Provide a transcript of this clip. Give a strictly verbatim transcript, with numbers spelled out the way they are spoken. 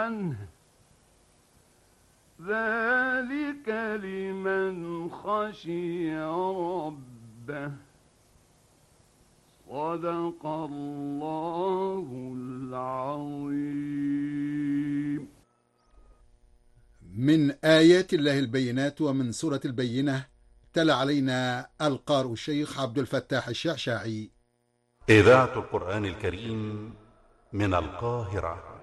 عنه ذلك لمن خشي ربه صدق الله العظيم. من آيات الله البينات ومن سورة البينة تلا علينا القارئ الشيخ عبد الفتاح الشعشاعي. إذاعة القرآن الكريم من القاهرة.